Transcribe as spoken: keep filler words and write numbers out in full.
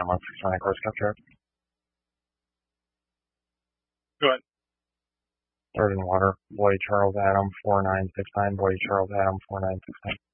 one six nine course capture. Go ahead. Third in water. Boy Charles Adam four nine six nine. Boy Charles Adam four nine six nine.